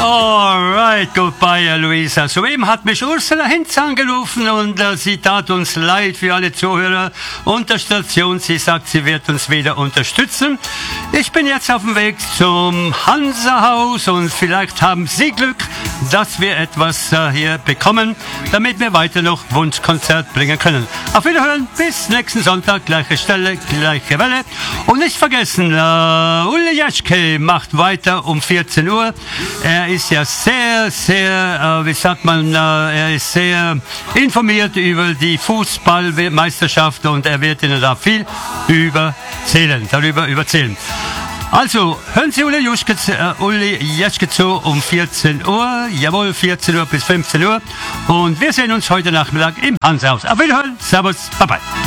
Alright, goodbye, Luisa. Soeben hat mich Ursula Hinz angerufen und sie tat uns leid für alle Zuhörer und der Station. Sie sagt, sie wird uns wieder unterstützen. Ich bin jetzt auf dem Weg zum Hansa-Haus und vielleicht haben Sie Glück, dass wir etwas hier bekommen, damit wir weiter noch Wunschkonzert bringen können. Auf Wiederhören, bis nächsten Sonntag, gleiche Stelle, gleiche Welle. Und nicht vergessen, Uli Jeschke macht weiter um 14 Uhr. Er ist ja sehr, wie sagt man, er ist sehr informiert über die Fußballmeisterschaft und er wird Ihnen da viel darüber erzählen. Also, hören Sie Uli Jeschke zu um 14 Uhr. Jawohl, 14 Uhr bis 15 Uhr. Und wir sehen uns heute Nachmittag im Hansa-Haus. Auf Wiederhören, Servus, bye bye.